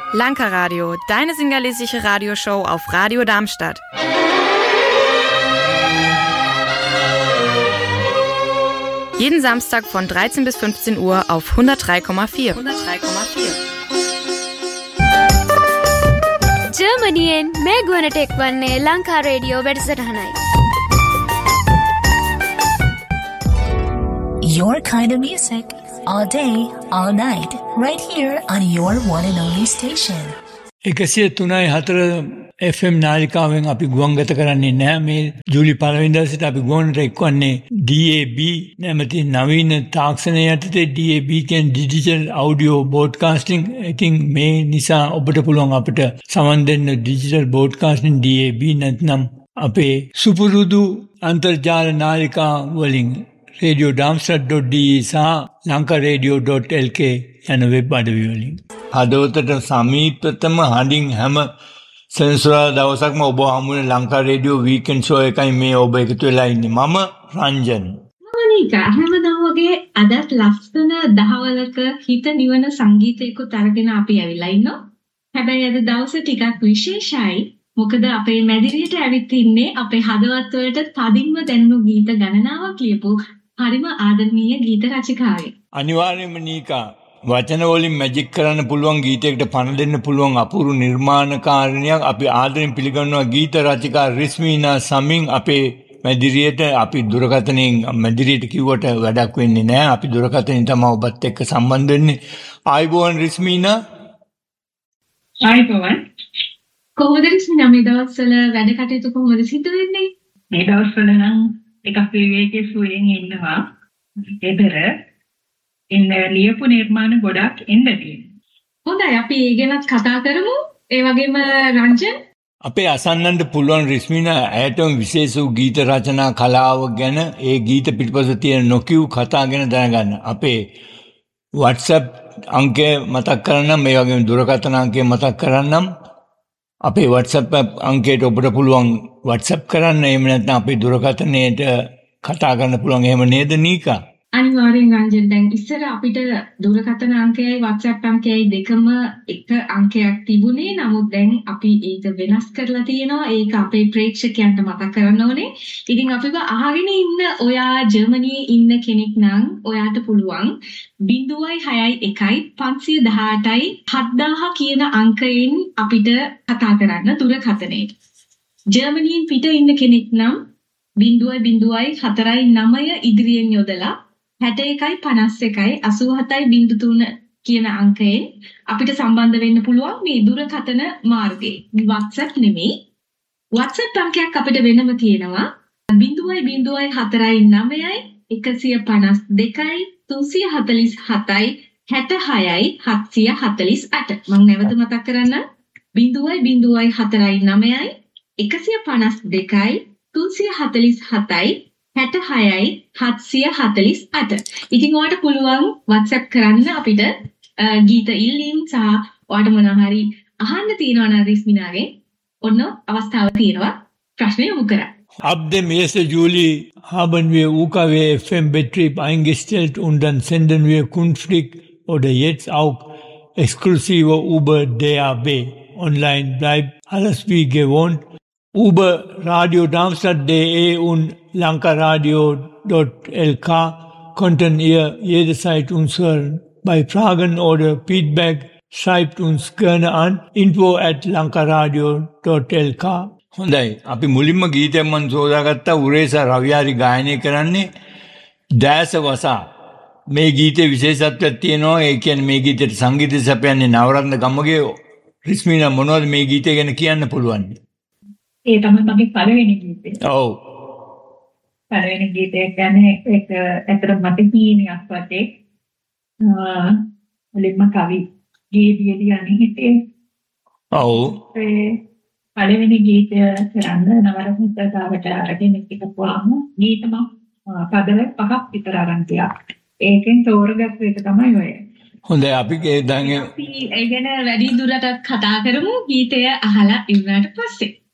Lanka Radio, deine singalesische Radioshow auf Radio Darmstadt. Jeden Samstag von 13 bis 15 Uhr auf 103,4. ජර්මනියෙන් මේ ගුවනට එක්වන්නේ Lanka radio වැඩසටහනයි. Your kind of music, all day, all night, right here on your one and only station. 103.4 FM නාලිකාවෙන් අපි ගුවන්ගත කරන්නේ නැහැ. මේ ජූලි 1 වෙනිදා සිට අපි ගුවන්ට එක්වන්නේ DAB නැමැති නවීන තාක්ෂණය යටතේ. DAB කියන්නේ ඩිජිටල් ඔඩියෝ බ්‍රෝඩ්කාස්ටිං. ඉතින් මේ නිසා ඔබට පුළුවන් අපිට සමන් දෙන්න ඩිජිටල් බ්‍රෝඩ්කාස්ටිං DAB නැත්නම් අපේ සුපුරුදු අන්තර්ජාල නාලිකා වලින් radio.darmstadt.de සහ lankaradio.lk යන වෙබ් අඩවි වලින්. හදවතට සමීපතම හඬින් හැම සෙන්සුරාදා දවසක්ම ඔබ හමුවේ ලංකා රේඩියෝ වීකෙන්ඩ් ෂෝ එකයි මේ ඔබ එකතු වෙලා ඉන්නේ. මම රංජන්. මොනිකා හැමදාම වගේ අදත් ලස්සන දහවලක හිත නිවන සංගීතයකුත් අරගෙන අපි ඇවිල්ලා ඉන්නවා. හැබැයි අද දවස ටිකක් විශේෂයි. මොකද අපේ මැදිරියට ඇවිත් ඉන්නේ අපේ හදවත් වලට තදින්ම දැනුණු ගීත ගණනාවක් ලියපු හරිම ආදරණීය ගීත රචිකාවෙක්. අනිවාර්යයෙන්ම නීකා වචන වලින් මැජික් කරන්න පුළුවන් ගීතයකට පණ දෙන්න පුළුවන් අපූර්ව නිර්මාණකාරිනියක් අපි ආදරෙන් පිළිගන්නවා ගීත රචිකා රිස්මීනා සමින් අපේ මැදිරියට. අපි දුරකථනයෙන් මැදිරියට කිව්වට වැඩක් වෙන්නේ නැහැ. අපි දුරකථනයෙන් තමයි ඔබත් එක්ක සම්බන්ධ වෙන්නේ. ආයිබෝන් රිස්මීනා. ආයිබෝන්. කොහොමද රිස්මීනා මේ දවස්වල වැඩ කටයුතු කොහොමද සිදු වෙන්නේ? මේ දවස්වල නම් ටිකක් විවේකී සුවයෙන් ඉන්නවා. ඒතර ඉන්න ලියපු නිර්මාණ ගොඩක් එන්න තියෙනවා. හොඳයි අපි ඒ ගැනත් කතා කරමු. ඒ වගේම රංජන් අපේ අසන්නන්ට පුළුවන් රිස්මිනා ඇයටම විශේෂ වූ ගීත රචනා කලාව ගැන ඒ ගීත පිටපස තියෙන නොකියු කතා ගැන දැනගන්න. අපේ WhatsApp අංකය මතක් කරන්නම්, මේ වගේම දුරකථන අංකය මතක් කරන්නම්. අපේ WhatsApp අංකයට ඔබට පුළුවන් WhatsApp කරන්න. එහෙම නැත්නම් අපේ දුරකථනයට කතා කරන්න පුළුවන්. එහෙම නේද නීකා? අනිවාර්යෙන් රංජන්. දැන් ඉස්සර අපිට දුරකථන අංකයයි WhatsApp අංකයයි දෙකම එක අංකයක් තිබුණේ. නමුත් දැන් අපි ඒක වෙනස් කරලා තියෙනවා. ඒක අපේ ප්‍රේක්ෂකයන්ට මතක් කරන්න ඕනේ. ඉතින් අපිව අහගෙන ඉන්න ඔයා ජර්මනියේ ඉන්න කෙනෙක් නම් ඔයාට පුළුවන් 061-518-7000 කියන අංකයෙන් අපිට කතා කරන්න දුරකථනයේ. ජර්මනියෙන් පිට ඉන්න කෙනෙක් නම් 0.499 ඉදිරියෙන් යොදලා 61-51-87-03 කියන අංකයෙන් අපිට සම්බන්ධ වෙන්න පුළුවන් මේ දුරකථන මාර්ගයේ. WhatsApp නෙමෙයි. WhatsApp අංකයක් අපිට වෙනම තියෙනවා 0.499-347-66-748. මම නැවත මතක් කරන්නම් 0.499-347-66-748. ඉතින් ඔයාලට පුළුවන් WhatsApp කරන්න අපිට ගීත ඉල්ලීම් සහ ඔයාලට මොනවා හරි අහන්න තියෙනවා නම් රිස්මිනාගෙන් ඔන්න අවස්ථාව තියෙනවා ප්‍රශ්න යොමු කරන්න. Ab dem 1. Juli haben wir UKW FM Betrieb eingestellt und dann senden wir künftig oder jetzt auch exklusive über DAB. Online bleibt alles wie gewohnt. Über Radio Darmstadt.de und lankaradio.lk konnten ihr jederzeit uns hören. Bei Fragen oder Feedback schreibt uns gerne an info@lankaradio.lk. හොඳයි. අපි මුලින්ම ගීතයක් මන් සෝදාගත්තා උරේසා රවියාරි ගායනය කරන්නේ දැස වසා. මේ ගීතේ විශේෂත්වයක් තියෙනවා. ඒ කියන්නේ මේ ගීතේට සංගීතය සපයන්නේ නවරත්න ගම්මගේ. රිස්මිනා මොනවද මේ ගීතය ගැන කියන්න පුළුවන්? ඒ තමයි මගේ පළවෙනි ගීතය. ඔව්. පළවෙනි ගීතය කියන්නේ ඒක ඇත්තටම මට හීනයක් වගේ. මුලින්ම කවි ගීතයේදී අනේ හිතේ. ඔව්. ඒ පළවෙනි ගීතය කරන්න නවරත්න සදාවට අරගෙන ඉක්කපුවාම ගීතම පදවල පහක් විතර අරන් තියා. ඒකෙන් තෝරගත්ත එක තමයි ඔය. හොඳයි අපි දැන් අපි ඒ ගැන වැඩි දුරටත් කතා කරමු ගීතය අහලා ඉවරනට පස්සේ.